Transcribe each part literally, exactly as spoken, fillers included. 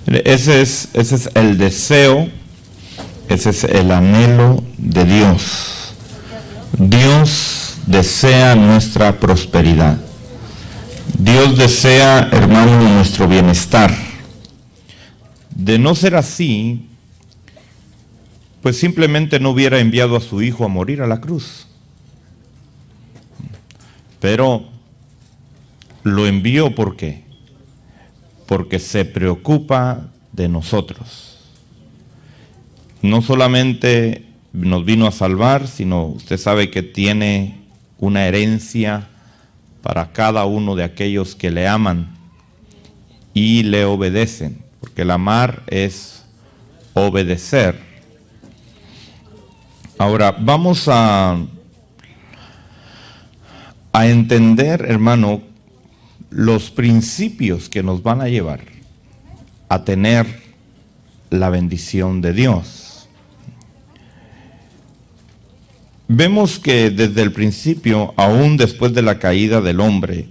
Ese es, ese es el deseo, ese es el anhelo de Dios. Dios desea nuestra prosperidad. Dios desea, hermano, nuestro bienestar. De no ser así, pues simplemente no hubiera enviado a su Hijo a morir a la cruz. Pero lo envió, ¿por qué? Porque se preocupa de nosotros. No solamente nos vino a salvar, sino usted sabe que tiene una herencia para cada uno de aquellos que le aman y le obedecen, porque el amar es obedecer. Ahora, vamos a, a entender, hermano, los principios que nos van a llevar a tener la bendición de Dios. Vemos que desde el principio, aún después de la caída del hombre,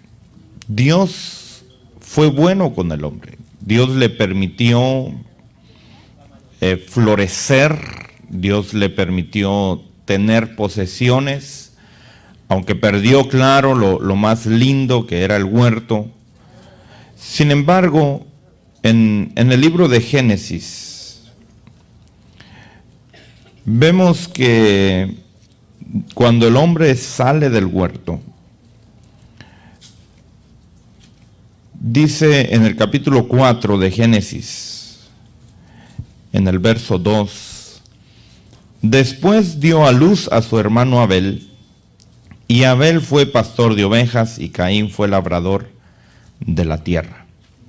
Dios fue bueno con el hombre. Dios le permitió eh, florecer, Dios le permitió tener posesiones, aunque perdió, claro, lo, lo más lindo que era el huerto. Sin embargo, en, en el libro de Génesis, vemos que cuando el hombre sale del huerto, dice en el capítulo cuatro de Génesis, en el verso dos, después dio a luz a su hermano Abel, y Abel fue pastor de ovejas y Caín fue labrador de la tierra.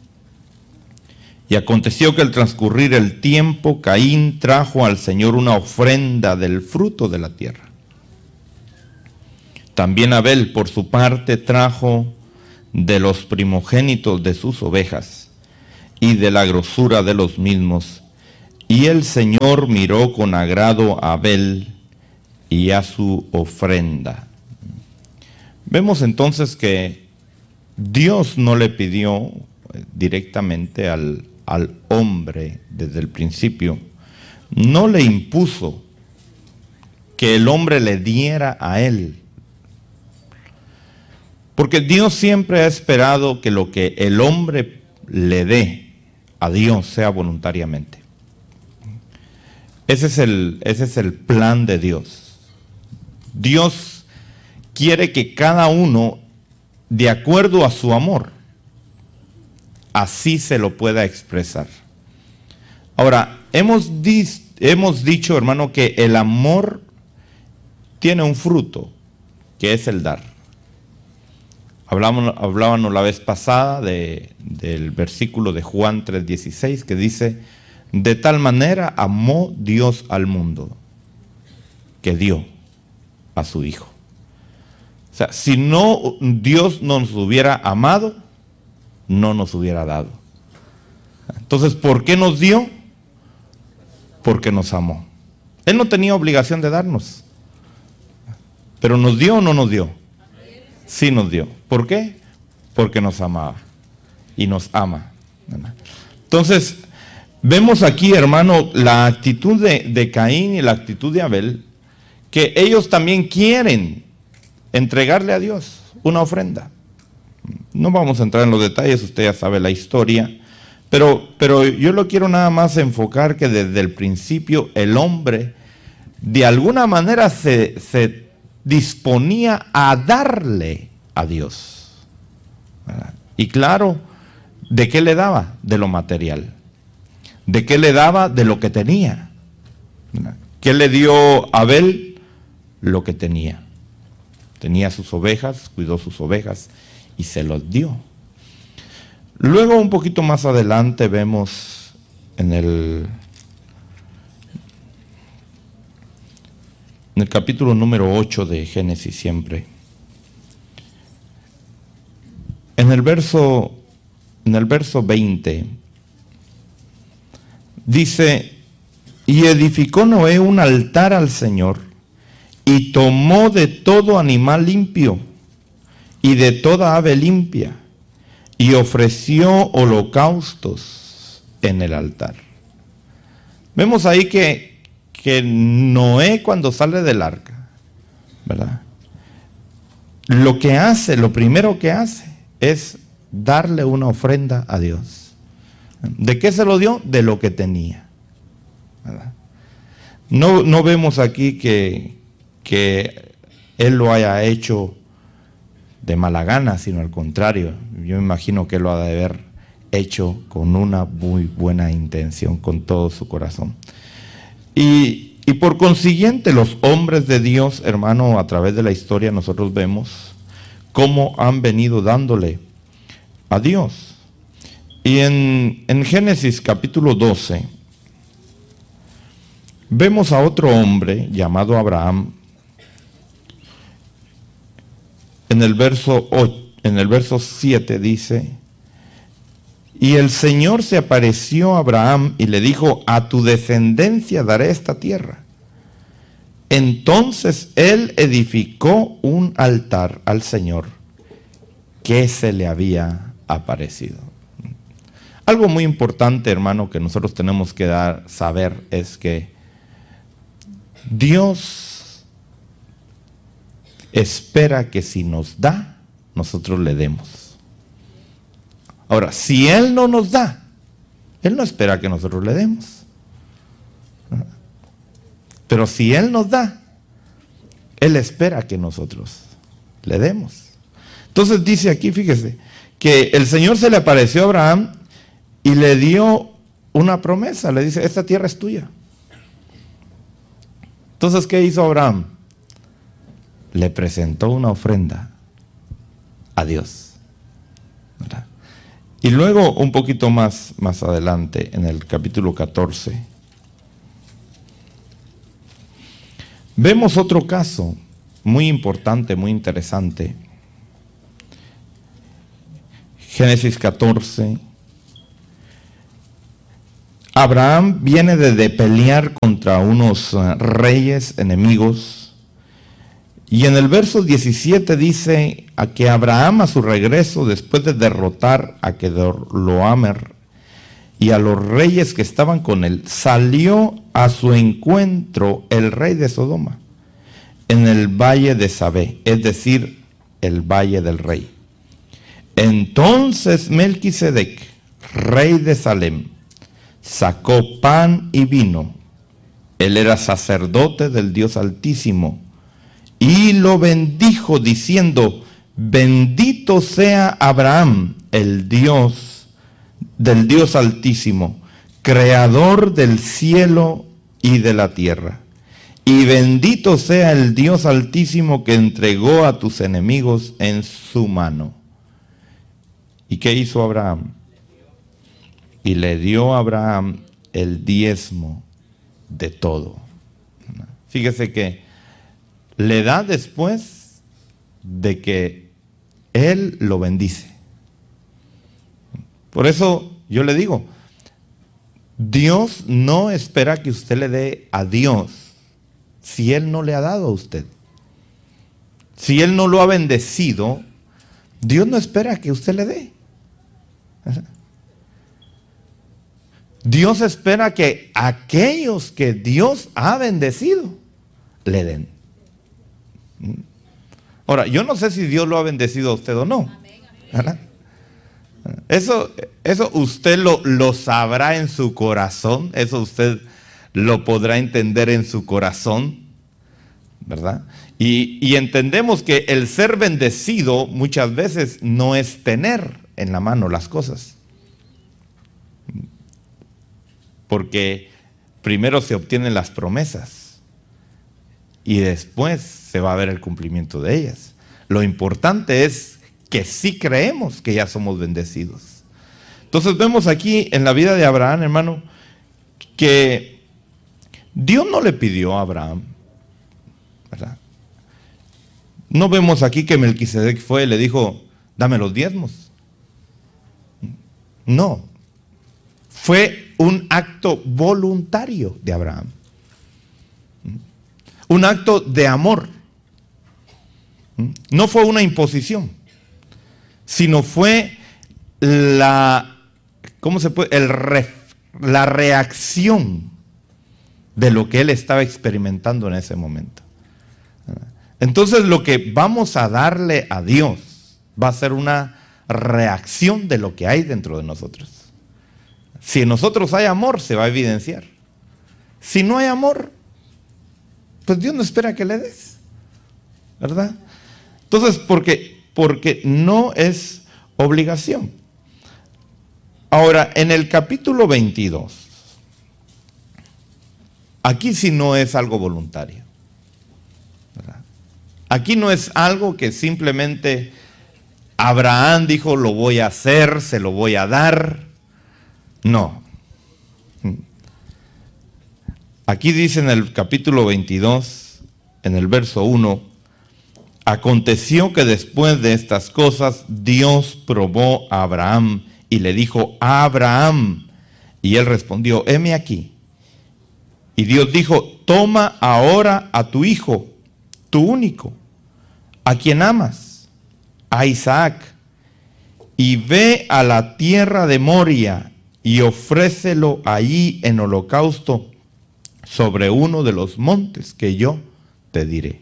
Y aconteció que al transcurrir el tiempo, Caín trajo al Señor una ofrenda del fruto de la tierra. También Abel, por su parte, trajo de los primogénitos de sus ovejas y de la grosura de los mismos. Y el Señor miró con agrado a Abel y a su ofrenda. Vemos entonces que Dios no le pidió directamente al, al hombre desde el principio, no le impuso que el hombre le diera a él. Porque Dios siempre ha esperado que lo que el hombre le dé a Dios sea voluntariamente. Ese es el, ese es el plan de Dios. Dios quiere que cada uno, de acuerdo a su amor, así se lo pueda expresar. Ahora, hemos, dis, hemos dicho, hermano, que el amor tiene un fruto, que es el dar. Hablábamos, hablábamos la vez pasada de, del versículo de Juan tres dieciséis, que dice, de tal manera amó Dios al mundo, que dio a su Hijo. O sea, si no Dios nos hubiera amado, no nos hubiera dado. Entonces, ¿por qué nos dio? Porque nos amó. Él no tenía obligación de darnos. Pero ¿nos dio o no nos dio? Sí nos dio. ¿Por qué? Porque nos amaba. Y nos ama. Entonces, vemos aquí, hermano, la actitud de, de Caín y la actitud de Abel, que ellos también quieren entregarle a Dios una ofrenda. No vamos a entrar en los detalles, usted ya sabe la historia, pero, pero yo lo quiero nada más enfocar que desde el principio el hombre de alguna manera se, se disponía a darle a Dios. ¿Verdad? Y claro, ¿de qué le daba? De lo material. ¿De qué le daba? De lo que tenía. ¿Verdad? ¿Qué le dio Abel? Lo que tenía. Tenía sus ovejas, cuidó sus ovejas y se los dio. Luego, un poquito más adelante, vemos en el, en el capítulo número ocho de Génesis siempre. En el verso, en el verso veinte, dice, y edificó Noé un altar al Señor, y tomó de todo animal limpio y de toda ave limpia, y ofreció holocaustos en el altar. Vemos ahí que, que Noé, cuando sale del arca, ¿verdad?, lo que hace, lo primero que hace es darle una ofrenda a Dios. ¿De qué se lo dio? De lo que tenía, ¿verdad? No, no vemos aquí que, que él lo haya hecho de mala gana, sino al contrario. Yo me imagino que él lo ha de haber hecho con una muy buena intención, con todo su corazón. Y Y por consiguiente, los hombres de Dios, hermano, a través de la historia nosotros vemos cómo han venido dándole a Dios. Y en, en Génesis capítulo doce, vemos a otro hombre llamado Abraham. En el verso ocho, en el verso siete dice: y el Señor se apareció a Abraham y le dijo: a tu descendencia daré esta tierra. Entonces él edificó un altar al Señor que se le había aparecido. Algo muy importante, hermano, que nosotros tenemos que dar, saber es que Dios espera que si nos da, nosotros le demos. Ahora, si Él no nos da, Él no espera que nosotros le demos. Pero si Él nos da, Él espera que nosotros le demos. Entonces dice aquí, fíjese, que el Señor se le apareció a Abraham y le dio una promesa. Le dice: esta tierra es tuya. Entonces, ¿qué hizo Abraham? Le presentó una ofrenda a Dios, ¿verdad? Y luego, un poquito más, más adelante, en el capítulo catorce, vemos otro caso muy importante, muy interesante. Génesis catorce. Abraham viene de, de pelear contra unos uh, reyes enemigos. Y en el verso diecisiete dice a que Abraham, a su regreso, después de derrotar a Kedorlaomer y a los reyes que estaban con él, salió a su encuentro el rey de Sodoma en el valle de Sabé, es decir, el valle del rey. Entonces Melquisedec, rey de Salem, sacó pan y vino. Él era sacerdote del Dios Altísimo y lo bendijo diciendo: bendito sea Abraham, el Dios del Dios Altísimo, creador del cielo y de la tierra. Y bendito sea el Dios Altísimo que entregó a tus enemigos en su mano. ¿Y qué hizo Abraham? Y le dio a Abraham el diezmo de todo. Fíjese que le da después de que él lo bendice. Por eso yo le digo, Dios no espera que usted le dé a Dios si Él no le ha dado a usted. Si Él no lo ha bendecido, Dios no espera que usted le dé. Dios espera que aquellos que Dios ha bendecido le den. Ahora, yo no sé si Dios lo ha bendecido a usted o no. ¿Verdad? Eso, eso usted lo, lo sabrá en su corazón, eso usted lo podrá entender en su corazón, ¿verdad? Y, y entendemos que el ser bendecido muchas veces no es tener en la mano las cosas. Porque primero se obtienen las promesas y después se va a ver el cumplimiento de ellas. Lo importante es que sí creemos que ya somos bendecidos. Entonces vemos aquí en la vida de Abraham, hermano, que Dios no le pidió a Abraham, ¿verdad? No vemos aquí que Melquisedec fue y le dijo: dame los diezmos. No, fue un acto voluntario de Abraham, un acto de amor. No fue una imposición, sino fue la, ¿cómo se puede? El, ref, la reacción de lo que él estaba experimentando en ese momento. Entonces lo que vamos a darle a Dios va a ser una reacción de lo que hay dentro de nosotros. Si en nosotros hay amor, se va a evidenciar. Si no hay amor, pues Dios no espera que le des, ¿verdad? Entonces, porque, porque no es obligación. Ahora, en el capítulo veintidós, aquí sí no es algo voluntario, ¿verdad? Aquí no es algo que simplemente Abraham dijo, lo voy a hacer, se lo voy a dar. No. Aquí dice en el capítulo veintidós, en el verso uno, aconteció que después de estas cosas, Dios probó a Abraham y le dijo, Abraham. Y él respondió, heme aquí. Y Dios dijo, toma ahora a tu hijo, tu único, a quien amas, a Isaac, y ve a la tierra de Moria y ofrécelo allí en holocausto sobre uno de los montes que yo te diré.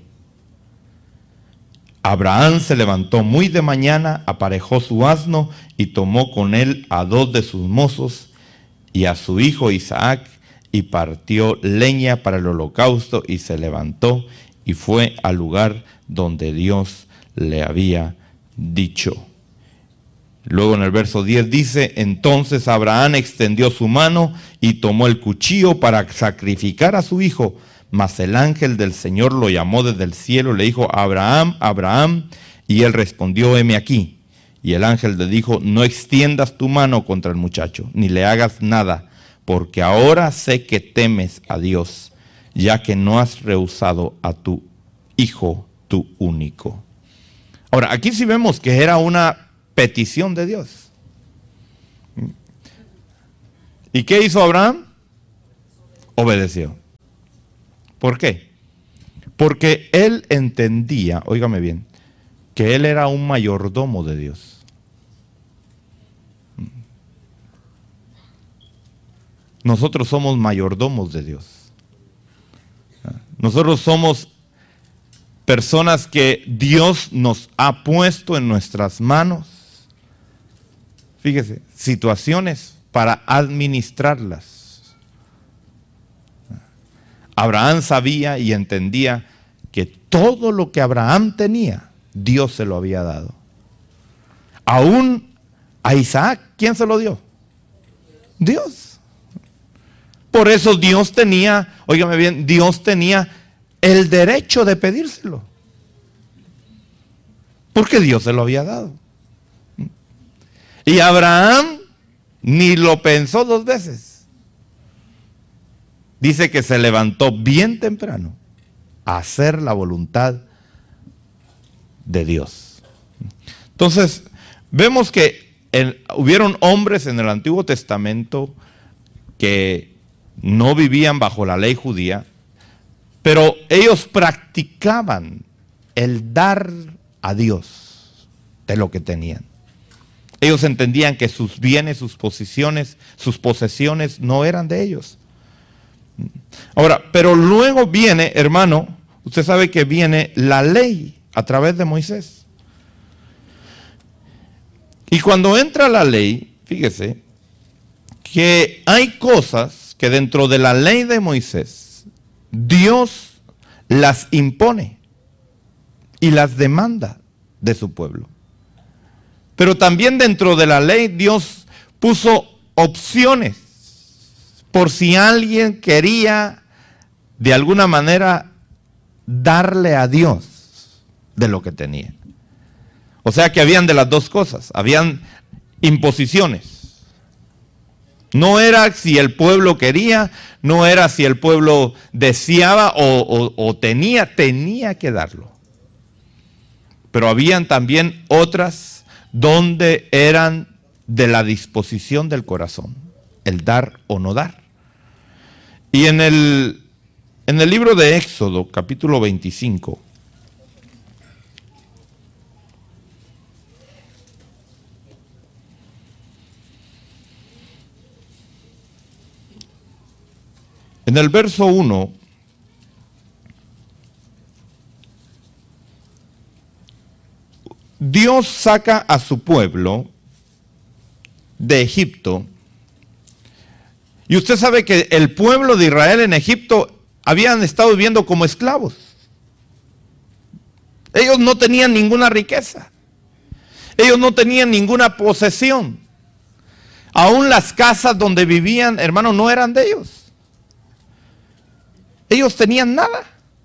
Abraham se levantó muy de mañana, aparejó su asno y tomó con él a dos de sus mozos y a su hijo Isaac y partió leña para el holocausto y se levantó y fue al lugar donde Dios le había dicho. Luego en el verso diez dice, entonces Abraham extendió su mano y tomó el cuchillo para sacrificar a su hijo. Mas el ángel del Señor lo llamó desde el cielo y le dijo, Abraham, Abraham. Y él respondió, heme aquí. Y el ángel le dijo, no extiendas tu mano contra el muchacho, ni le hagas nada, porque ahora sé que temes a Dios, ya que no has rehusado a tu hijo, tu único. Ahora, aquí sí vemos que era una petición de Dios. ¿Y qué hizo Abraham? Obedeció. ¿Por qué? Porque él entendía, óigame bien, que él era un mayordomo de Dios. Nosotros somos mayordomos de Dios. Nosotros somos personas que Dios nos ha puesto en nuestras manos. Fíjese, situaciones para administrarlas. Abraham sabía y entendía que todo lo que Abraham tenía, Dios se lo había dado. Aún a Isaac, ¿quién se lo dio? Dios. Por eso Dios tenía, óigame bien, Dios tenía el derecho de pedírselo. Porque Dios se lo había dado. Y Abraham ni lo pensó dos veces. Dice que se levantó bien temprano a hacer la voluntad de Dios. Entonces, vemos que el, hubieron hombres en el Antiguo Testamento que no vivían bajo la ley judía, pero ellos practicaban el dar a Dios de lo que tenían. Ellos entendían que sus bienes, sus posiciones, sus posesiones no eran de ellos. Ahora, pero luego viene, hermano, usted sabe que viene la ley a través de Moisés. Y cuando entra la ley, fíjese, que hay cosas que dentro de la ley de Moisés, Dios las impone y las demanda de su pueblo. Pero también dentro de la ley Dios puso opciones por si alguien quería de alguna manera darle a Dios de lo que tenía. O sea que habían de las dos cosas, habían imposiciones. No era si el pueblo quería, no era si el pueblo deseaba o, o, o tenía, tenía que darlo. Pero habían también otras donde eran de la disposición del corazón, el dar o no dar. Y en el, en el libro de Éxodo, capítulo veinticinco, En el verso uno, Dios saca a su pueblo de Egipto. Y usted sabe que el pueblo de Israel en Egipto habían estado viviendo como esclavos. Ellos no tenían ninguna riqueza. Ellos no tenían ninguna posesión. Aún las casas donde vivían, hermanos, no eran de ellos. Ellos tenían nada.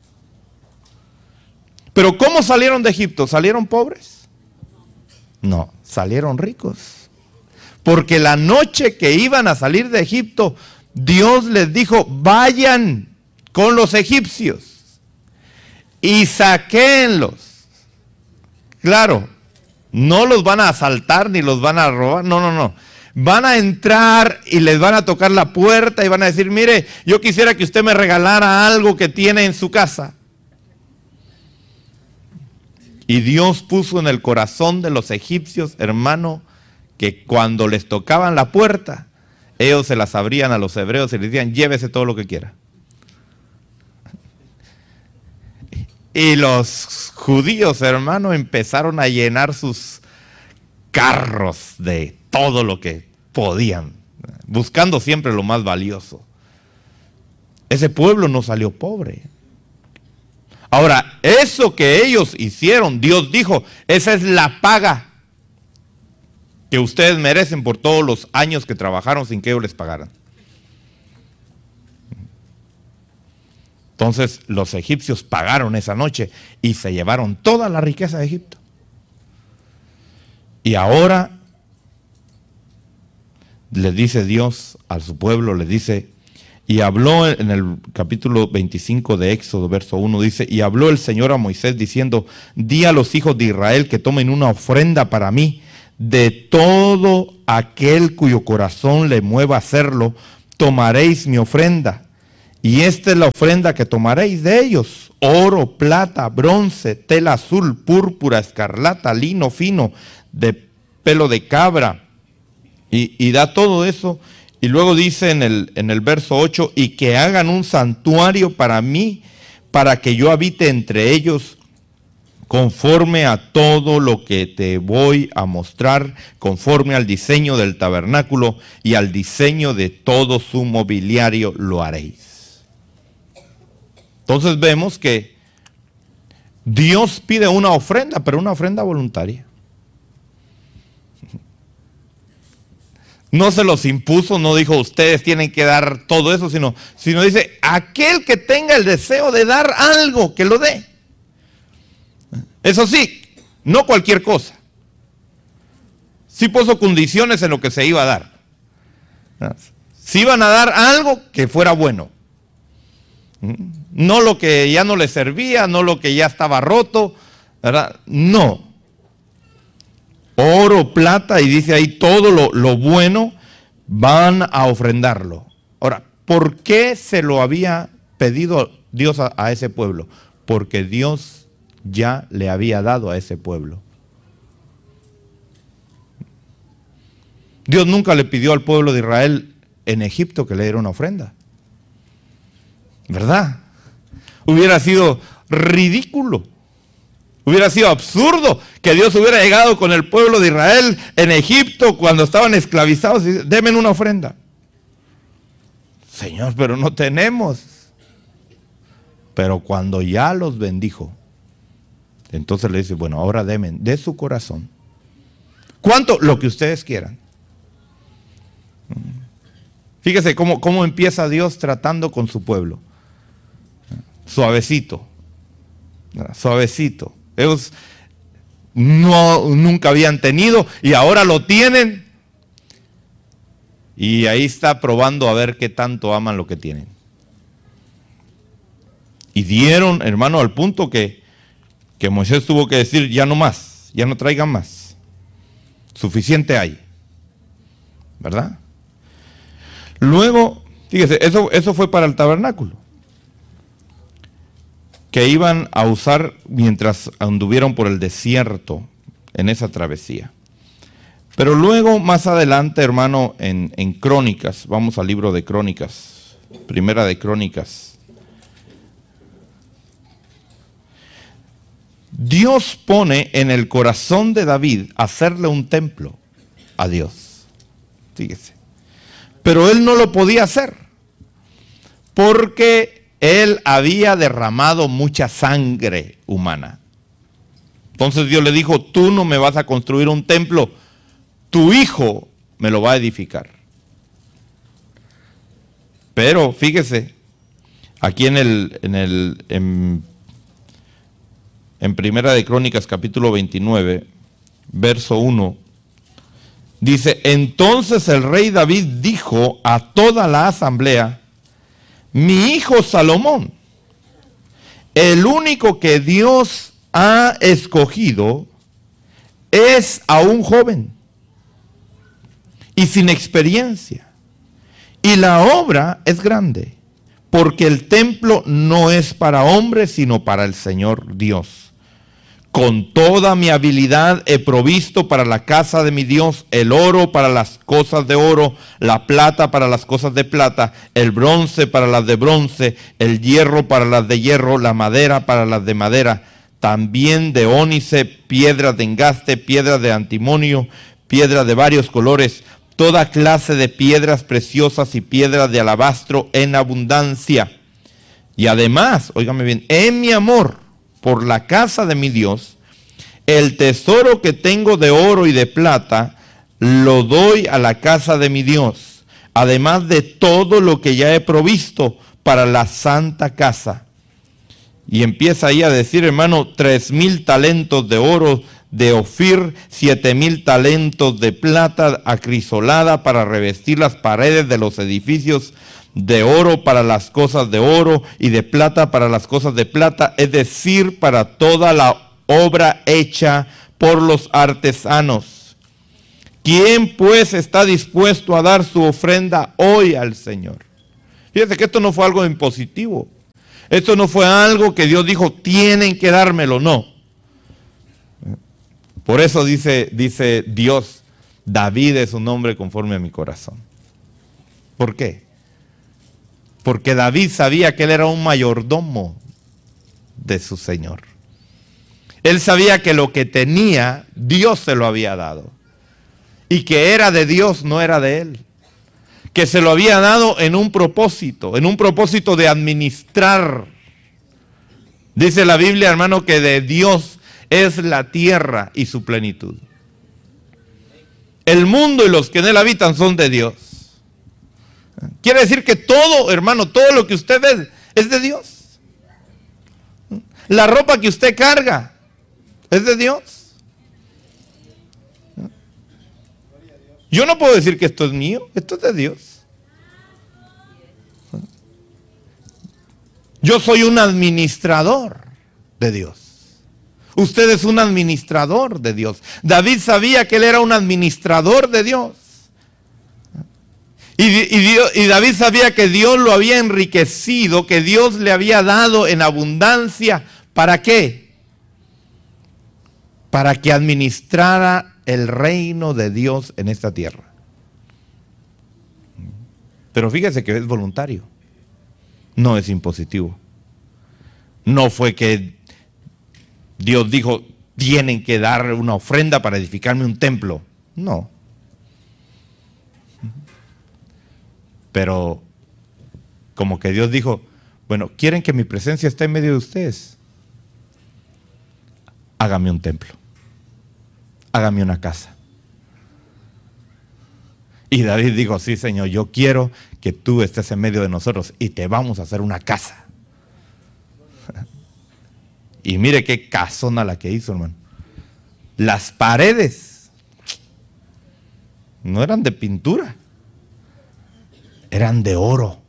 Pero ¿cómo salieron de Egipto? ¿Salieron pobres? No, salieron ricos. Porque la noche que iban a salir de Egipto, Dios les dijo, vayan con los egipcios y saquéenlos. Claro, no los van a asaltar ni los van a robar, no, no, no. Van a entrar y les van a tocar la puerta y van a decir, mire, yo quisiera que usted me regalara algo que tiene en su casa. Y Dios puso en el corazón de los egipcios, hermano, que cuando les tocaban la puerta, ellos se las abrían a los hebreos y les decían, llévese todo lo que quiera. Y los judíos, hermano, empezaron a llenar sus carros de todo lo que podían, buscando siempre lo más valioso. Ese pueblo no salió pobre. Ahora, eso que ellos hicieron, Dios dijo, esa es la paga que ustedes merecen por todos los años que trabajaron sin que ellos les pagaran. Entonces los egipcios pagaron esa noche y se llevaron toda la riqueza de Egipto. Y ahora le dice Dios a su pueblo, le dice, y habló en el capítulo veinticinco de Éxodo, verso uno, dice, y habló el Señor a Moisés diciendo, di a los hijos de Israel que tomen una ofrenda para mí, de todo aquel cuyo corazón le mueva a hacerlo, tomaréis mi ofrenda. Y esta es la ofrenda que tomaréis de ellos, oro, plata, bronce, tela azul, púrpura, escarlata, lino fino, de pelo de cabra, y, y da todo eso, y luego dice en el, en el verso ocho, y que hagan un santuario para mí, para que yo habite entre ellos, conforme a todo lo que te voy a mostrar, conforme al diseño del tabernáculo y al diseño de todo su mobiliario lo haréis. Entonces vemos que Dios pide una ofrenda, pero una ofrenda voluntaria. No se los impuso, no dijo ustedes tienen que dar todo eso, sino, sino dice, aquel que tenga el deseo de dar algo, que lo dé. Eso sí, no cualquier cosa. Sí puso condiciones en lo que se iba a dar. Si iban a dar algo que fuera bueno. No lo que ya no le servía, no lo que ya estaba roto, ¿verdad? No. Oro, plata, y dice ahí todo lo, lo bueno, van a ofrendarlo. Ahora, ¿por qué se lo había pedido Dios a, a ese pueblo? Porque Dios ya le había dado a ese pueblo. Dios nunca le pidió al pueblo de Israel en Egipto que le diera una ofrenda. ¿Verdad? Hubiera sido ridículo. Hubiera sido absurdo que Dios hubiera llegado con el pueblo de Israel en Egipto cuando estaban esclavizados y dice, denme una ofrenda. Señor, pero no tenemos. Pero cuando ya los bendijo, entonces le dice, bueno, ahora denme de su corazón. ¿Cuánto? Lo que ustedes quieran. Fíjese cómo, cómo empieza Dios tratando con su pueblo. Suavecito. Suavecito. Ellos no, nunca habían tenido y ahora lo tienen. Y ahí está probando a ver qué tanto aman lo que tienen. Y dieron, hermano, al punto que, que Moisés tuvo que decir, ya no más, ya no traigan más. Suficiente hay. ¿Verdad? Luego, fíjese, eso, eso fue para el tabernáculo, que iban a usar mientras anduvieron por el desierto en esa travesía. Pero luego, más adelante, hermano, en, en Crónicas, vamos al libro de Crónicas, Primera de Crónicas. Dios pone en el corazón de David hacerle un templo a Dios. Fíjese. Pero él no lo podía hacer porque él había derramado mucha sangre humana. Entonces Dios le dijo, tú no me vas a construir un templo, tu hijo me lo va a edificar. Pero fíjese, aquí en el, en el, en, en Primera de Crónicas capítulo veintinueve, verso uno, dice, entonces el rey David dijo a toda la asamblea, mi hijo Salomón, el único que Dios ha escogido, es aún joven y sin experiencia, y la obra es grande, porque el templo no es para hombres, sino para el Señor Dios. Con toda mi habilidad he provisto para la casa de mi Dios el oro para las cosas de oro, la plata para las cosas de plata, el bronce para las de bronce, el hierro para las de hierro, la madera para las de madera, también de ónice, piedras de engaste, piedras de antimonio, piedras de varios colores, toda clase de piedras preciosas y piedras de alabastro en abundancia. Y además, óigame bien, en mi amor por la casa de mi Dios, el tesoro que tengo de oro y de plata, lo doy a la casa de mi Dios, además de todo lo que ya he provisto para la santa casa. Y empieza ahí a decir, hermano, tres mil talentos de oro de Ofir, siete mil talentos de plata acrisolada para revestir las paredes de los edificios, de oro para las cosas de oro y de plata para las cosas de plata, es decir, para toda la obra hecha por los artesanos. ¿Quién pues está dispuesto a dar su ofrenda hoy al Señor? Fíjense que esto no fue algo impositivo. Esto no fue algo que Dios dijo, tienen que dármelo, no. Por eso dice, dice Dios, David es un hombre conforme a mi corazón. ¿Por qué? Porque David sabía que él era un mayordomo de su Señor. Él sabía que lo que tenía, Dios se lo había dado. Y que era de Dios, no era de él. Que se lo había dado en un propósito, en un propósito de administrar. Dice la Biblia, hermano, que de Dios es la tierra y su plenitud. El mundo y los que en él habitan son de Dios. Quiere decir que todo, hermano, todo lo que usted ve es de Dios. La ropa que usted carga es de Dios. Yo no puedo decir que esto es mío, esto es de Dios. Yo soy un administrador de Dios. Usted es un administrador de Dios. David sabía que él era un administrador de Dios. Y, y, Dios, y David sabía que Dios lo había enriquecido, que Dios le había dado en abundancia. ¿Para qué? Para que administrara el reino de Dios en esta tierra. Pero fíjese que es voluntario. No es impositivo. No fue que Dios dijo, tienen que dar una ofrenda para edificarme un templo. No. Pero como que Dios dijo, bueno, ¿quieren que mi presencia esté en medio de ustedes? Hágame un templo. Hágame una casa. Y David dijo, sí, Señor, yo quiero que tú estés en medio de nosotros y te vamos a hacer una casa. Y mire qué casona la que hizo, hermano. Las paredes no eran de pintura, eran de oro.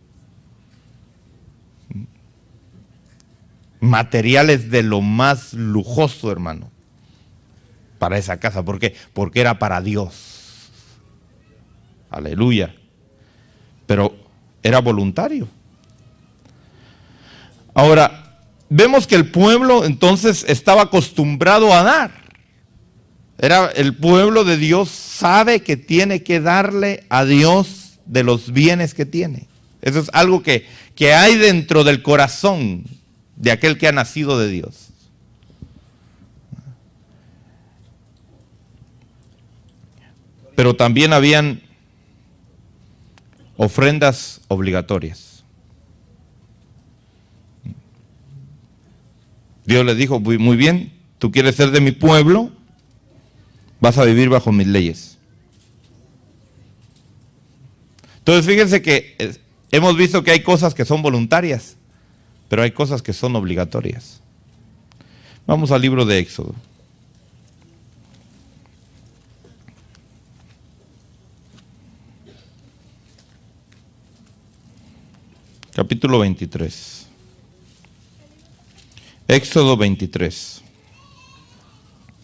Materiales de lo más lujoso, hermano, para esa casa. ¿Por qué? Porque era para Dios. Aleluya. Pero era voluntario. Ahora, vemos que el pueblo entonces estaba acostumbrado a dar. Era el pueblo de Dios, sabe que tiene que darle a Dios de los bienes que tiene. Eso es algo que, que hay dentro del corazón de aquel que ha nacido de Dios. Pero también habían ofrendas obligatorias. Dios les dijo, muy bien, tú quieres ser de mi pueblo, vas a vivir bajo mis leyes. Entonces fíjense que hemos visto que hay cosas que son voluntarias, pero hay cosas que son obligatorias. Vamos al libro de Éxodo. Capítulo veintitrés. Éxodo veintitrés.